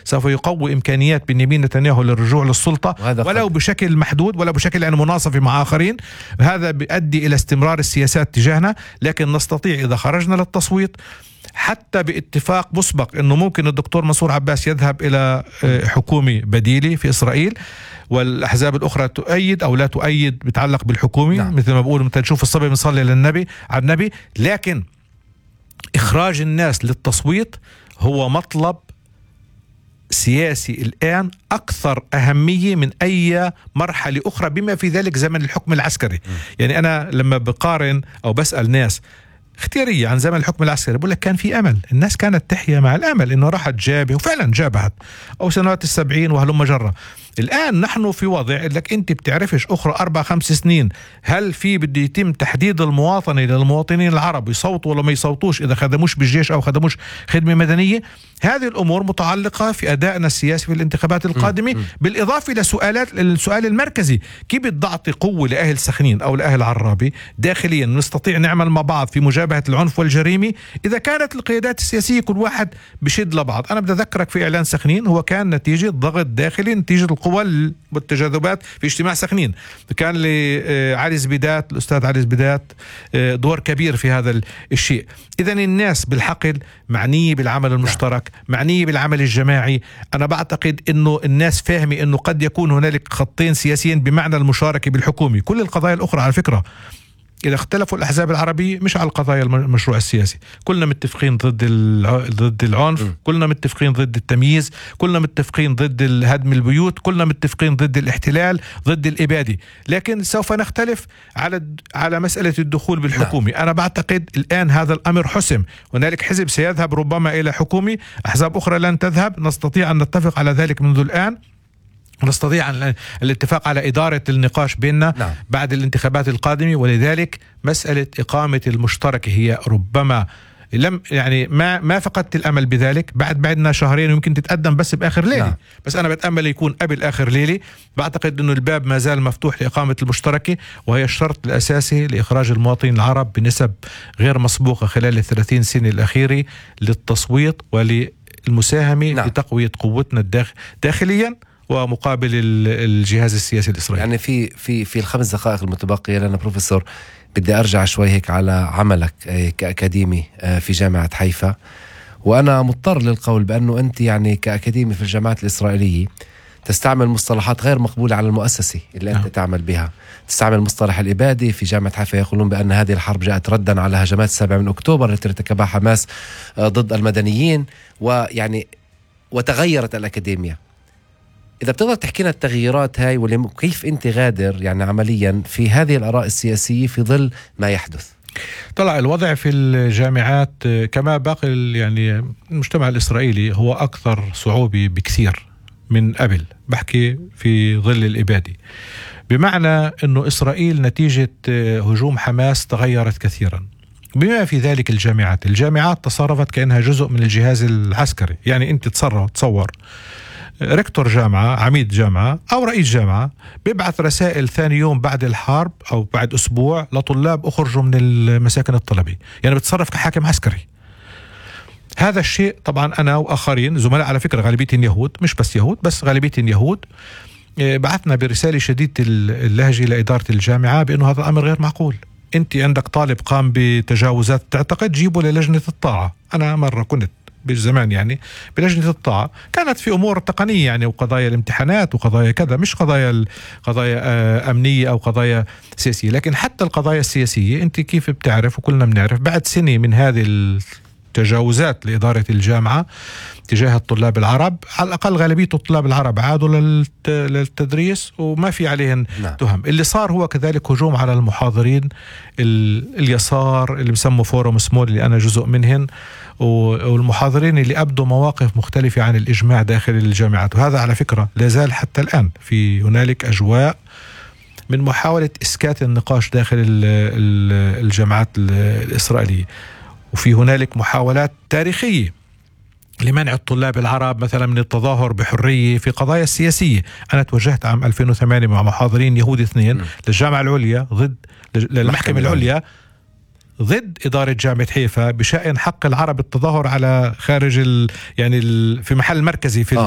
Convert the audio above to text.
سوف يقوي إمكانيات بنيامين نتنياهو للرجوع للسلطة، ولو بشكل محدود، ولا بشكل يعني مناصفي مع آخرين. هذا بيؤدي إلى استمرار السياسات تجاهنا، لكن نستطيع إذا خرجنا للتصويت حتى باتفاق مسبق أنه ممكن الدكتور منصور عباس يذهب إلى حكومة بديلة في إسرائيل، والأحزاب الأخرى تؤيد أو لا تؤيد بتعلق بالحكومة. نعم. مثل ما بقول مثل نشوف الصبي بنصلي للنبي على النبي، لكن إخراج الناس للتصويت هو مطلب سياسي الآن أكثر أهمية من أي مرحلة أخرى، بما في ذلك زمن الحكم العسكري. يعني أنا لما بقارن أو بسأل ناس اختيارية عن زمن الحكم العسكري بقول لك كان في أمل، الناس كانت تحيا مع الأمل إنه راحت جابه، وفعلا جابهت، أو سنوات 70 وهلم جرة. الآن نحن في وضع لك أنت بتعرفش أخرى 4-5 سنين هل في بده يتم تحديد المواطنة للمواطنين العرب يصوتوا ولا ما يصوتوش إذا خدموش بالجيش أو خدموش خدمة مدنية. هذه الأمور متعلقة في أدائنا السياسي في الانتخابات القادمة، بالإضافة إلى السؤال المركزي: كيف بتعطي قوة لأهل سخنين أو لأهل عرابي داخليا نستطيع نعمل مع بعض في مجابهة العنف والجريمة إذا كانت القيادات السياسية كل واحد بشد لبعض. أنا بدي أذكرك في إعلان سخنين هو كان نتيجة ضغط داخلي، نتيجة القوى والتجاذبات في اجتماع سخنين. كان لعلي زبيدات، الأستاذ علي زبيدات، دور كبير في هذا الشيء. إذن الناس بالحقل معنية بالعمل المشترك، معنية بالعمل الجماعي. أنا بعتقد أنه الناس فاهمة أنه قد يكون هنالك خطين سياسيين بمعنى المشاركة بالحكومة. كل القضايا الأخرى على فكرة إذا اختلفوا الأحزاب العربية مش على القضايا المشروع السياسي، كلنا متفقين ضد العنف، كلنا متفقين ضد التمييز، كلنا متفقين ضد هدم البيوت، كلنا متفقين ضد الاحتلال، ضد الإبادة، لكن سوف نختلف على مسألة الدخول بالحكومة. أنا بعتقد الآن هذا الأمر حسم، هنالك حزب سيذهب ربما إلى حكومة، أحزاب أخرى لن تذهب. نستطيع أن نتفق على ذلك منذ الآن، نستطيع الاتفاق على إدارة النقاش بيننا. نعم. بعد الانتخابات القادمة. ولذلك مسألة إقامة المشتركة هي ربما لم يعني ما فقدت الأمل بذلك، بعدنا شهرين ويمكن تتقدم بس بآخر ليلة. نعم. بس أنا بتأمل يكون قبل آخر ليلة. بعتقد أنه الباب ما زال مفتوح لإقامة المشتركة، وهي الشرط الأساسي لإخراج المواطنين العرب بنسب غير مسبوقة خلال 30 سنة الأخيرة للتصويت وللمساهمة. نعم. لتقوية قوتنا داخليا ومقابل الجهاز السياسي الإسرائيلي. يعني في ال5 دقائق المتبقية لنا بروفيسور بدي أرجع شوي هيك على عملك كأكاديمي في جامعة حيفا، وأنا مضطر للقول بأنه أنت يعني كأكاديمي في الجامعات الإسرائيلية تستعمل مصطلحات غير مقبولة على المؤسسة اللي أنت تعمل بها. تستعمل مصطلح الإبادة. في جامعة حيفا يقولون بأن هذه الحرب جاءت ردا على هجمات 7 أكتوبر التي ارتكبها حماس ضد المدنيين، ويعني وتغيرت الأكاديمية. إذا بتقدر تحكي لنا التغييرات هاي وكيف أنت غادر يعني عمليا في هذه الآراء السياسية في ظل ما يحدث؟ طلع الوضع في الجامعات كما باقي يعني المجتمع الإسرائيلي هو أكثر صعوبة بكثير من قبل. بحكي في ظل الإبادة، بمعنى أنه إسرائيل نتيجة هجوم حماس تغيرت كثيرا، بما في ذلك الجامعات تصرفت كأنها جزء من الجهاز العسكري. يعني أنت تصور ركتور جامعة، عميد جامعة أو رئيس جامعة بيبعث رسائل ثاني يوم بعد الحرب أو بعد أسبوع لطلاب أخرجوا من المساكن الطلبي، يعني بتصرف كحاكم عسكري. هذا الشيء طبعا أنا وآخرين زملاء على فكرة غالبية يهود، مش بس يهود بس غالبية يهود، بعثنا برسالة شديدة اللهجة لإدارة الجامعة بأنه هذا الأمر غير معقول. أنت عندك طالب قام بتجاوزات تعتقد، جيبه للجنة الطاعة. أنا مرة كنت بالزمان يعني بلجنة الطاعة، كانت في أمور تقنية يعني وقضايا الامتحانات وقضايا كذا، مش قضايا أمنية أو قضايا سياسية. لكن حتى القضايا السياسية أنت كيف بتعرف وكلنا بنعرف بعد سنة من هذه التجاوزات لإدارة الجامعة تجاه الطلاب العرب، على الأقل غالبية الطلاب العرب عادوا للتدريس وما في عليهم تهم. اللي صار هو كذلك هجوم على المحاضرين اليسار اللي بسموا فورم سمول اللي أنا جزء منهن، والمحاضرين اللي أبدوا مواقف مختلفة عن الإجماع داخل الجامعات. وهذا على فكرة لا زال حتى الآن في هنالك أجواء من محاولة إسكات النقاش داخل الجامعات الإسرائيلية، وفي هنالك محاولات تاريخية لمنع الطلاب العرب مثلا من التظاهر بحرية في قضايا سياسية. أنا توجهت عام 2008 مع محاضرين يهود 2 للجامعة العليا ضد للمحكمة العليا ضد إدارة جامعة حيفا بشأن حق العرب التظاهر على خارج يعني في محل مركزي في